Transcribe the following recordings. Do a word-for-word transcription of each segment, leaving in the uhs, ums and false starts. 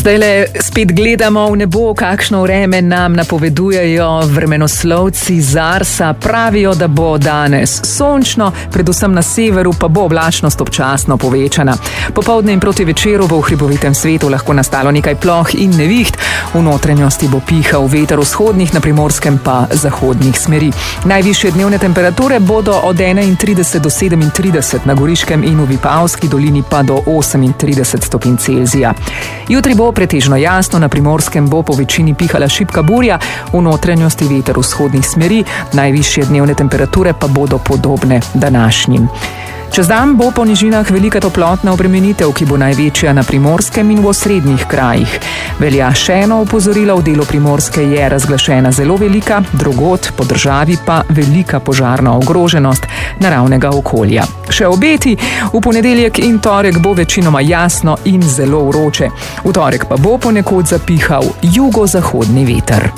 Zdajle spet gledamo v nebo, kakšno vreme nam napovedujejo vremenoslovci z Arsa. Pravijo, da bo danes sončno, predvsem na severu pa bo oblačnost občasno povečana. Popoldne in proti večeru bo v hribovitem svetu lahko nastalo nekaj ploh in neviht. V notranjosti bo pihal veter vzhodnih, na primorskem pa zahodnih smeri. Najvišje dnevne temperature bodo od enaintrideset do sedemintrideset, na Goriškem in v Vipavski dolini pa do osemintrideset stopinj Celzija. Jutri bo pretežno jasno, na primorskem bo po večini pihala šibka burja, v notranjosti veter vzhodnih smeri, najvišje dnevne temperature pa bodo podobne današnjim. Čez dan bo po nižinah velika toplotna obremenitev, ki bo največja na primorskem in v osrednjih krajih. Velja še eno opozorilo, v delu Primorske je razglašena zelo velika, drugod po državi pa velika požarna ogroženost naravnega okolja. Še obeti, v ponedeljek in torek bo večinoma jasno in zelo vroče. V torek pa bo ponekod zapihal jugozahodni veter.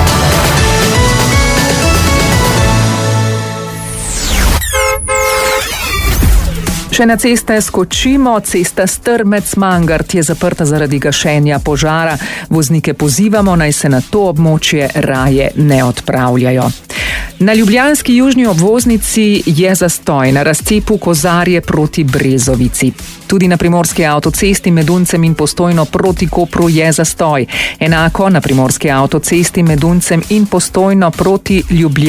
Še na ceste skočimo. Cesta Strmec-Mangart je zaprta zaradi gašenja požara. Voznike pozivamo, naj se na to območje raje ne odpravljajo. Na ljubljanski južni obvoznici je zastoj na razcepu Kozarje proti Brezovici. Tudi na primorski avtocesti med Uncem in Postojno proti Kopru je zastoj. Enako na primorski avtocesti med Uncem in Postojno proti Ljubljani.